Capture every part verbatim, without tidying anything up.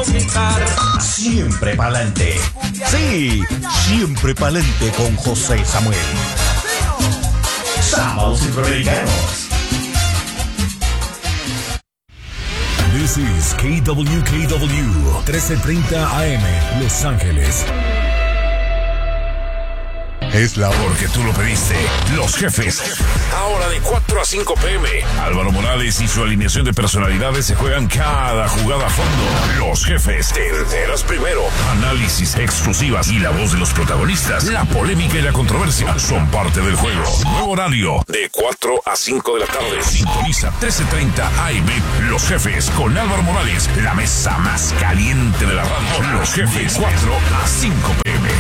quiero gritar. Siempre pa'lante. Sí, siempre pa'lante con José Samuel. Sábados Centroamericanos. This is K W K W, trece treinta A M, Los Ángeles. Es la porque tú lo pediste. Los Jefes. Ahora de cuatro a cinco P M. Álvaro Morales y su alineación de personalidades se juegan cada jugada a fondo. Los Jefes. Te enteras primero. Análisis exclusivas y la voz de los protagonistas. La polémica y la controversia son parte del juego. Nuevo horario de cuatro a cinco de la tarde. Sintoniza trece treinta A M. Los Jefes con Álvaro Morales. La mesa más caliente de la radio. Los Jefes. cuatro a cinco P M.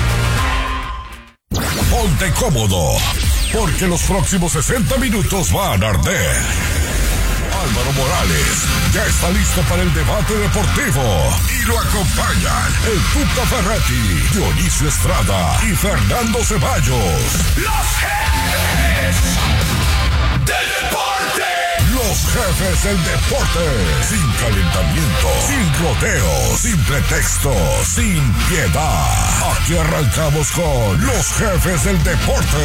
Ponte cómodo, porque los próximos sesenta minutos van a arder. Álvaro Morales ya está listo para el debate deportivo y lo acompañan el Tuca Ferretti, Dionisio Estrada y Fernando Ceballos. Los Jefes del Deporte. Los Jefes del Deporte. Sin calentamiento, sin rodeos, sin pretextos, sin piedad. Aquí arrancamos con Los Jefes del Deporte.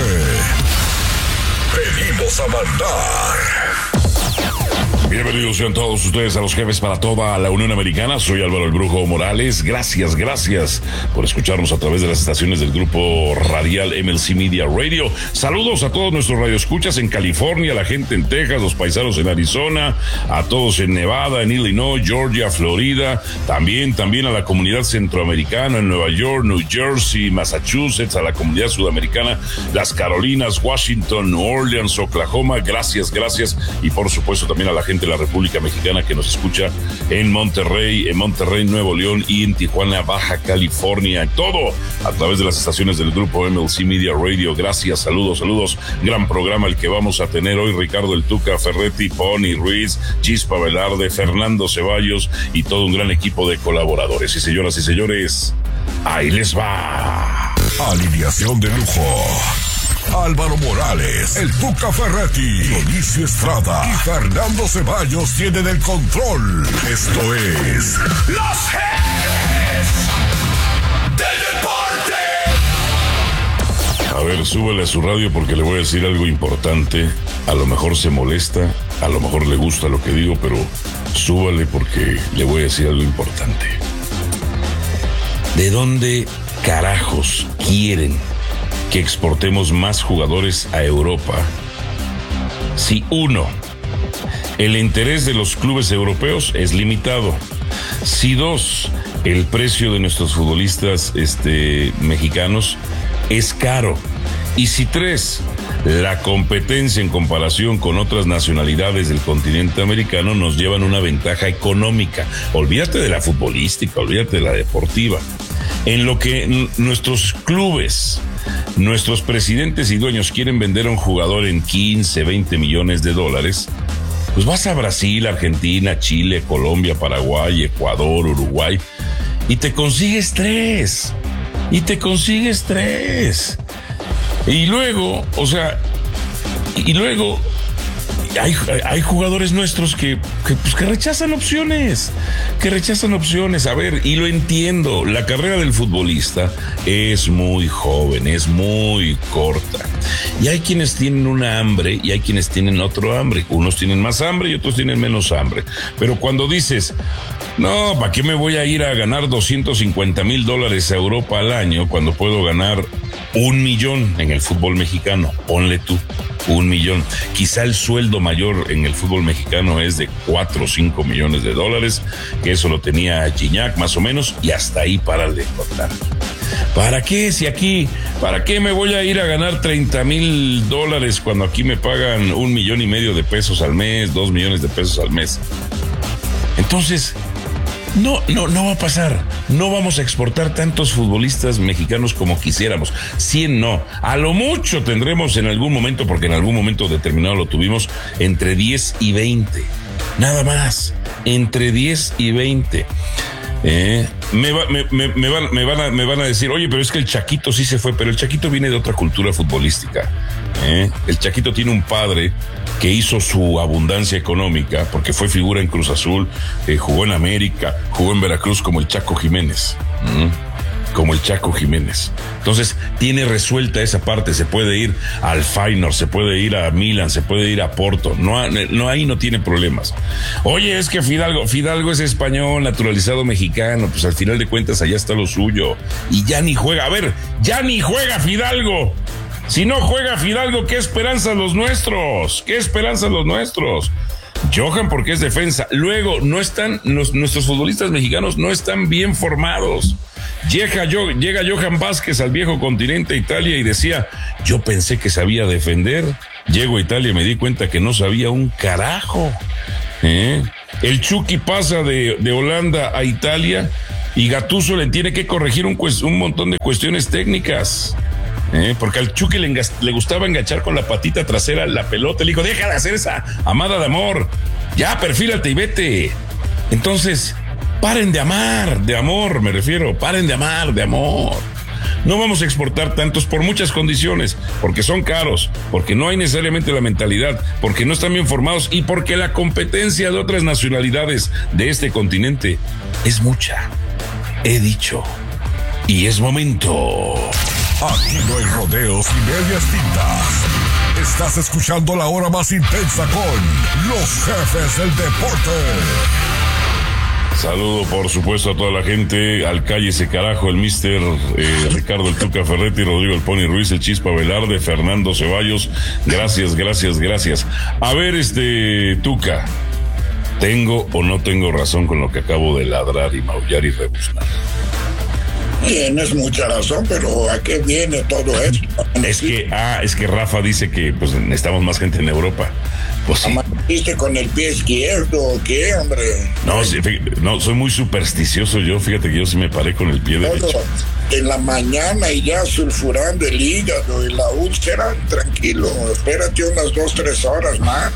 Venimos a mandar. Bienvenidos sean todos ustedes a Los Jefes para toda la Unión Americana. Soy Álvaro el Brujo Morales. Gracias, gracias por escucharnos a través de las estaciones del grupo radial M L C Media Radio. Saludos a todos nuestros radioescuchas en California, la gente en Texas, los paisanos en Arizona, a todos en Nevada, en Illinois, Georgia, Florida, también, también a la comunidad centroamericana en Nueva York, New Jersey, Massachusetts, a la comunidad sudamericana, las Carolinas, Washington, New Orleans, Oklahoma. Gracias, gracias. Y por supuesto también a la gente de la República Mexicana que nos escucha en Monterrey, en Monterrey, Nuevo León y en Tijuana, Baja California. Todo a través de las estaciones del grupo M L C Media Radio. Gracias, saludos, saludos. Gran programa el que vamos a tener hoy. Ricardo El Tuca Ferretti, Pony Ruiz, Chispa Velarde, Fernando Ceballos y todo un gran equipo de colaboradores. Y señoras y señores, ahí les va. Alineación de lujo. Álvaro Morales, el Tuca Ferretti, Dionisio Estrada y Fernando Ceballos tienen el control. Esto es Los Jefes del Deporte. A ver, súbele a su radio porque le voy a decir algo importante. A lo mejor se molesta, a lo mejor le gusta lo que digo, pero súbale porque le voy a decir algo importante. ¿De dónde carajos quieren que exportemos más jugadores a Europa? Si uno, el interés de los clubes europeos es limitado. Si dos, el precio de nuestros futbolistas este, mexicanos es caro. Y si tres, la competencia en comparación con otras nacionalidades del continente americano nos llevan una ventaja económica. Olvídate de la futbolística, olvídate de la deportiva. En lo que n- nuestros clubes, nuestros presidentes y dueños quieren vender a un jugador en quince, veinte millones de dólares, pues vas a Brasil, Argentina, Chile, Colombia, Paraguay, Ecuador, Uruguay y te consigues tres. Y te consigues tres. Y luego, o sea, y luego hay, hay jugadores nuestros que, que, pues, que rechazan opciones, que rechazan opciones. A ver, y lo entiendo, la carrera del futbolista es muy joven, es muy corta. Y hay quienes tienen una hambre y hay quienes tienen otro hambre. Unos tienen más hambre y otros tienen menos hambre. Pero cuando dices, no, ¿para qué me voy a ir a ganar doscientos cincuenta mil dólares a Europa al año cuando puedo ganar un millón en el fútbol mexicano? Ponle tú, un millón. Quizá el sueldo mayor en el fútbol mexicano es de cuatro o cinco millones de dólares, que eso lo tenía Gignac más o menos, y hasta ahí para de contar. ¿Para qué? Si aquí, ¿para qué me voy a ir a ganar treinta mil dólares cuando aquí me pagan un millón y medio de pesos al mes, dos millones de pesos al mes? Entonces, no, no, no va a pasar. No vamos a exportar tantos futbolistas mexicanos como quisiéramos. cien no. A lo mucho tendremos en algún momento, porque en algún momento determinado lo tuvimos, entre diez y veinte. Nada más. Entre diez y veinte. Eh, me, va, me, me, me, van, me, van a, me van a decir, oye, pero es que el Chaquito sí se fue, pero el Chaquito viene de otra cultura futbolística. ¿eh? El Chaquito tiene un padre que hizo su abundancia económica porque fue figura en Cruz Azul, eh, jugó en América, jugó en Veracruz como el Chaco Jiménez. ¿Mm? Como el Chaco Jiménez. Entonces, tiene resuelta esa parte. Se puede ir al Feyenoord, se puede ir a Milan, se puede ir a Porto. No, no, ahí no tiene problemas. Oye, es que Fidalgo, Fidalgo es español, naturalizado mexicano. Pues al final de cuentas, allá está lo suyo. Y ya ni juega. A ver, ya ni juega Fidalgo. Si no juega Fidalgo, ¿qué esperanzas los nuestros? ¿Qué esperanzas los nuestros? Johan porque es defensa. Luego, no están, los, nuestros futbolistas mexicanos no están bien formados. Llega, yo, llega Johan Vázquez al viejo continente, Italia, y decía, yo pensé que sabía defender. Llego a Italia y me di cuenta que no sabía un carajo. ¿Eh? El Chucky pasa de, de Holanda a Italia y Gattuso le tiene que corregir un, un montón de cuestiones técnicas. ¿Eh? Porque al Chucky le, engas, le gustaba enganchar con la patita trasera la pelota. Le dijo, deja de hacer esa amada de amor. Ya, perfílate y vete. Entonces, paren de amar, de amor me refiero. Paren de amar, de amor. No vamos a exportar tantos por muchas condiciones, porque son caros, porque no hay necesariamente la mentalidad, porque no están bien formados y porque la competencia de otras nacionalidades de este continente es mucha. He dicho. Y es momento. Aquí no hay rodeos y medias tintas. Estás escuchando la hora más intensa con los jefes del deporte. Saludo, por supuesto, a toda la gente. Al cállese carajo, el mister eh, Ricardo el Tuca Ferretti, Rodrigo el Pony Ruiz, el Chispa Velarde, Fernando Ceballos. Gracias, gracias, gracias. A ver, este, Tuca, ¿tengo o no tengo razón con lo que acabo de ladrar y maullar y rebuznar? Tienes mucha razón, pero ¿a qué viene todo esto? Es que, ah, es que Rafa dice que pues necesitamos más gente en Europa. Pues sí. ¿Amaneciste con el pie izquierdo o qué, hombre? No, sí, no, soy muy supersticioso yo, fíjate que yo sí me paré con el pie derecho. Todo en la mañana y ya sulfurando el hígado y la úlcera, tranquilo, espérate unas dos, tres horas más.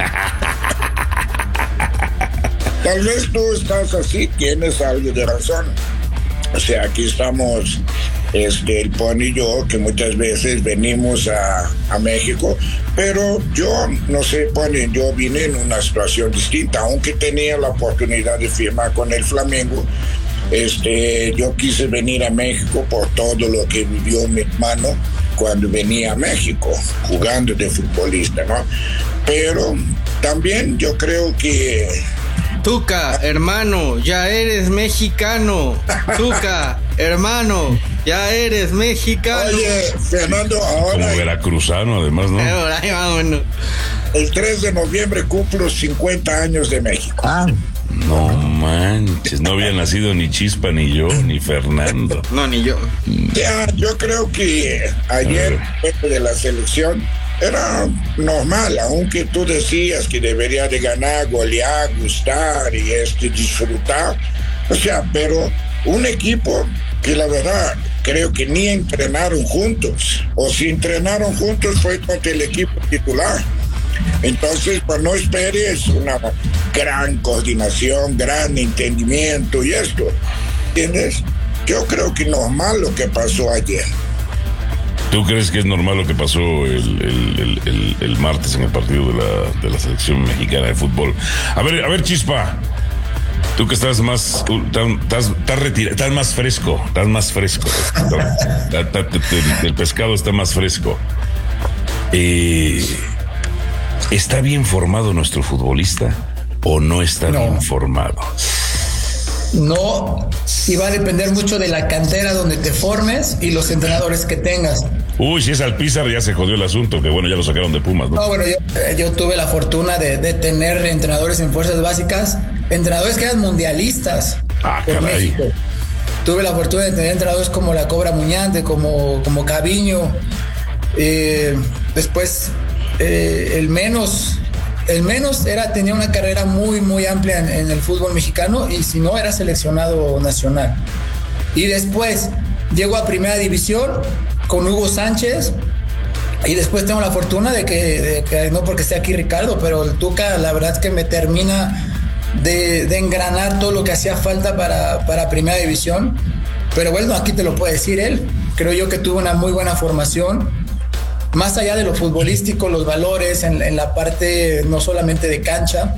Tal vez tú estás así, tienes algo de razón. O sea, aquí estamos, este, el Pony y yo, que muchas veces venimos a, a México, pero yo, no sé, Pony, yo vine en una situación distinta, aunque tenía la oportunidad de firmar con el Flamengo. Este, yo quise venir a México por todo lo que vivió mi hermano cuando venía a México, jugando de futbolista, ¿no? Pero también yo creo que... Tuca, hermano, ya eres mexicano. Tuca, hermano, ya eres mexicano. Oye, Fernando, ahora... Como veracruzano, además, ¿no? Ahora, vámonos. El tres de noviembre cumplo cincuenta años de México. Ah. No manches, no había nacido ni Chispa, ni yo, ni Fernando. No, ni yo. Ya, yo creo que ayer, después de la selección, era normal, aunque tú decías que debería de ganar, golear, gustar y este, disfrutar. O sea, pero un equipo que la verdad creo que ni entrenaron juntos, o si entrenaron juntos fue contra el equipo titular. Entonces, pues no esperes una gran coordinación, gran entendimiento y esto, ¿entiendes? Yo creo que normal lo que pasó ayer. ¿Tú crees que es normal lo que pasó el, el, el, el, el martes en el partido de la, de la selección mexicana de fútbol? A ver, a ver, Chispa, tú que estás más, estás, estás retirado, estás más fresco, estás más fresco, el pescado está más fresco. Eh, ¿Está bien formado nuestro futbolista o no está no. bien formado? No, y va a depender mucho de la cantera donde te formes y los entrenadores que tengas. Uy, si es Alpizar ya se jodió el asunto, que bueno, ya lo sacaron de Pumas, ¿no? No, bueno, yo, yo tuve la fortuna de, de tener entrenadores en fuerzas básicas, entrenadores que eran mundialistas. Ah, caray. México. Tuve la fortuna de tener entrenadores como la Cobra Muñante, como, como Caviño. Eh, después, eh, el menos... El menos era, tenía una carrera muy, muy amplia en, en el fútbol mexicano y si no, era seleccionado nacional. Y después llego a Primera División con Hugo Sánchez y después tengo la fortuna de que, de que no porque esté aquí Ricardo, pero el Tuca la verdad es que me termina de, de engranar todo lo que hacía falta para, para Primera División. Pero bueno, aquí te lo puede decir él. Creo yo que tuvo una muy buena formación. más allá de lo futbolístico, los valores en, en la parte no solamente de cancha.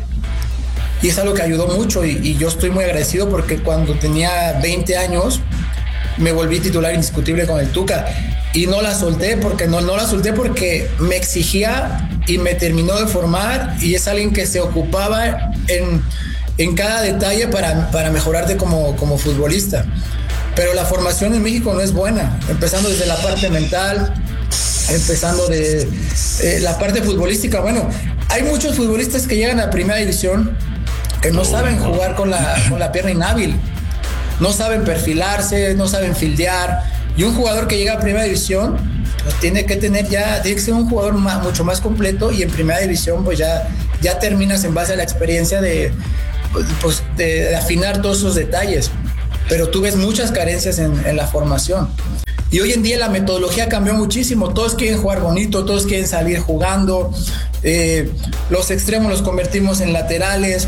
Y es algo que ayudó mucho y, y yo estoy muy agradecido porque cuando tenía veinte años me volví titular indiscutible con el Tuca y no la solté porque no, no la solté porque me exigía y me terminó de formar y es alguien que se ocupaba en, en cada detalle para, para mejorarte como, como futbolista. Pero la formación en México no es buena, empezando desde la parte mental, empezando de eh, la parte futbolística. Bueno, hay muchos futbolistas que llegan a primera división que no saben jugar con la, con la pierna inhábil, no saben perfilarse, no saben fildear, y un jugador que llega a primera división pues tiene que tener ya, tiene que ser un jugador más, mucho más completo, y en primera división pues ya, ya terminas en base a la experiencia de, pues, de, de afinar todos esos detalles, pero tú ves muchas carencias en, en la formación. Y hoy en día la metodología cambió muchísimo, todos quieren jugar bonito, todos quieren salir jugando, eh, los extremos los convertimos en laterales,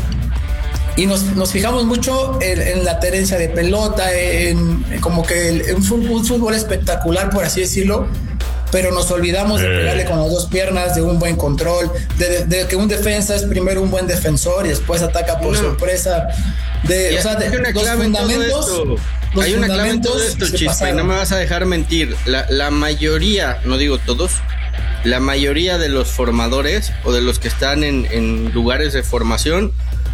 y nos, nos fijamos mucho en, en la tenencia de pelota, en, en como que el, un, fútbol, un fútbol espectacular, por así decirlo, pero nos olvidamos de pegarle con las dos piernas, de un buen control, de, de, de que un defensa es primero un buen defensor y después ataca por no. sorpresa. De, o sea, de, una los clave fundamentos, los hay una clave en todo esto, Chispa, y no me vas a dejar mentir. La, la mayoría, no digo todos, la mayoría de los formadores o de los que están en, en lugares de formación,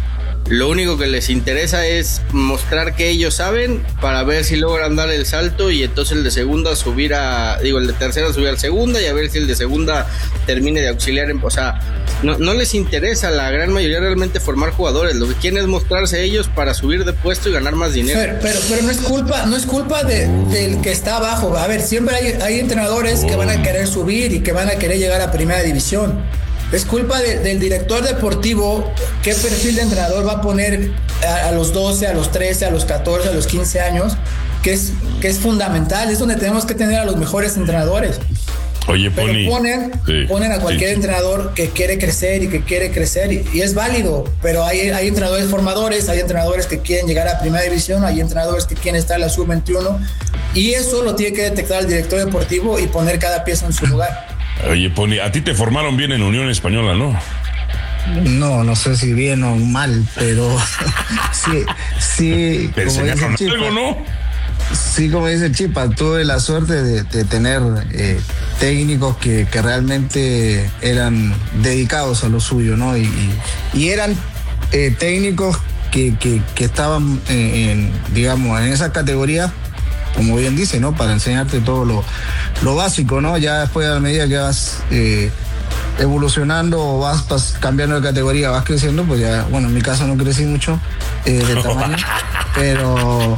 lo único que les interesa es mostrar que ellos saben para ver si logran dar el salto y entonces el de segunda subir a, digo, el de tercera subir al segunda y a ver si el de segunda termine de auxiliar en, o sea, no, no les interesa la gran mayoría realmente formar jugadores, lo que quieren es mostrarse ellos para subir de puesto y ganar más dinero. Pero, pero, pero no es culpa, no es culpa de, del que está abajo. A ver, siempre hay, hay entrenadores que van a querer subir y que van a querer llegar a primera división. Es culpa de, del director deportivo qué perfil de entrenador va a poner a, a los doce, a los trece, a los catorce, a los quince años, que es, que es fundamental, es donde tenemos que tener a los mejores entrenadores. Oye, Pero Pony, ponen, sí, ponen a cualquier sí, sí. entrenador que quiere crecer y que quiere crecer y, y es válido, pero hay, hay entrenadores formadores, hay entrenadores que quieren llegar a primera división, hay entrenadores que quieren estar en la sub veintiuno y eso lo tiene que detectar el director deportivo y poner cada pieza en su lugar. Oye, Pony, a ti te formaron bien en Unión Española, ¿no? No, no sé si bien o mal, pero sí, sí. ¿Te enseñaron algo, no? Sí, como dice Chipa, tuve la suerte de, de tener eh, técnicos que, que realmente eran dedicados a lo suyo, ¿no? Y, y, y eran eh, técnicos que, que, que estaban, en, en, digamos, en esa categoría, como bien dice, ¿no? Para enseñarte todo lo, lo básico, ¿no? Ya después, a medida que vas eh, evolucionando o vas, vas cambiando de categoría, vas creciendo, pues ya, bueno, en mi caso no crecí mucho eh, de tamaño, pero...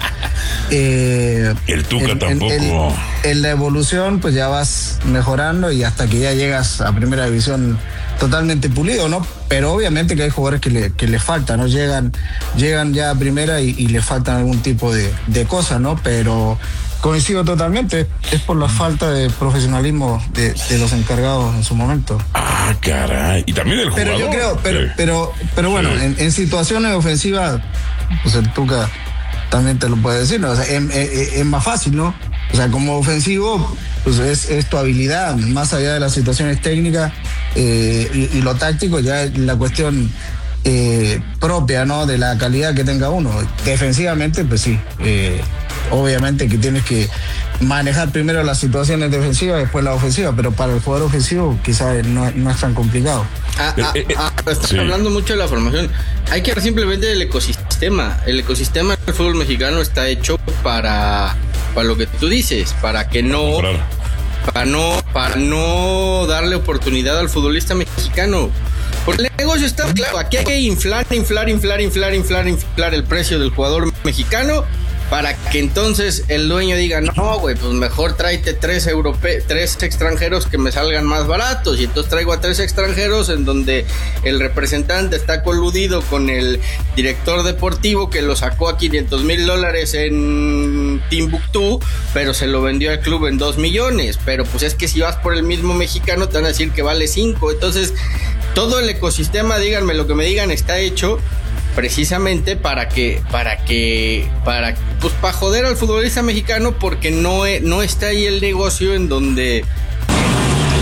Eh, el Tuca en, tampoco. En, en, en la evolución, pues ya vas mejorando y hasta que ya llegas a primera división totalmente pulido, ¿no? Pero obviamente que hay jugadores que le, que le faltan, ¿no? Llegan, llegan ya a primera y, y le faltan algún tipo de, de cosas, ¿no? Pero coincido totalmente, es por la falta de profesionalismo de, de los encargados en su momento. Ah, caray. Y también el jugador. Pero yo creo, pero, sí. pero, pero bueno, sí. en, en situaciones ofensivas, pues el Tuca también te lo puede decir, ¿no? O sea, es, es, es más fácil, ¿no? O sea, como ofensivo, pues es, es tu habilidad, más allá de las situaciones técnicas eh, y, y lo táctico, ya es la cuestión eh, propia, ¿no? De la calidad que tenga uno. Defensivamente, pues sí, eh, obviamente que tienes que manejar primero las situaciones defensivas, después la ofensiva, pero para el jugador ofensivo quizás no, no es tan complicado. Ah, ah, ah, estás sí. hablando mucho de la formación. Hay que ver simplemente el ecosistema. El ecosistema del fútbol mexicano está hecho para, para lo que tú dices, para que no, para no, para no darle oportunidad al futbolista mexicano. Porque el negocio está claro. Aquí hay que inflar, inflar, inflar, inflar, inflar, inflar el precio del jugador mexicano para que entonces el dueño diga, no, güey, pues mejor tráete tres europe- tres extranjeros que me salgan más baratos. Y entonces traigo a tres extranjeros en donde el representante está coludido con el director deportivo que lo sacó a quinientos mil dólares en Timbuktu, pero se lo vendió al club en dos millones. Pero pues es que si vas por el mismo mexicano te van a decir que vale cinco. Entonces todo el ecosistema, díganme lo que me digan, está hecho precisamente para que, para que, para, pues para joder al futbolista mexicano, porque no, no está ahí el negocio en donde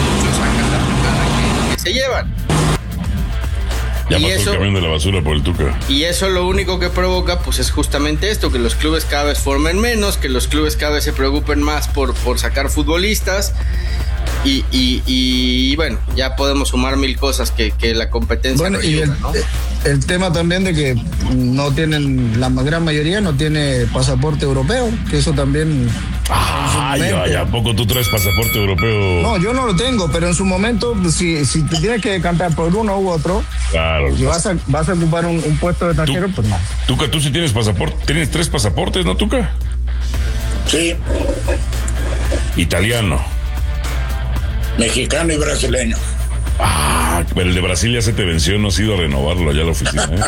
sacan la tajada que se llevan. Ya y pasó eso, el camión de la basura por el Tuca. Y eso lo único que provoca pues es justamente esto, que los clubes cada vez formen menos, que los clubes cada vez se preocupen más por, por sacar futbolistas. Y, y, y bueno, ya podemos sumar mil cosas que, que la competencia bueno, no y ayuda, el, ¿no? el tema también de que no tienen, la gran mayoría no tiene pasaporte europeo, que eso también... Ay, ay, ¿a poco tú traes pasaporte europeo? No, yo no lo tengo, pero en su momento, si, si te tienes que decantar por uno u otro, claro, y vas a, vas a ocupar un, un puesto de extranjero, pues no. Tuca, tú sí tienes pasaporte, tienes tres pasaportes, ¿no, Tuca? Sí. Italiano. Mexicano y brasileño. Ah, pero el de Brasil ya se te venció, no has ido a renovarlo allá a la oficina, ¿eh?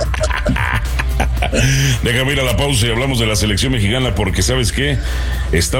Déjame ir a la pausa y hablamos de la selección mexicana porque, ¿sabes qué? Está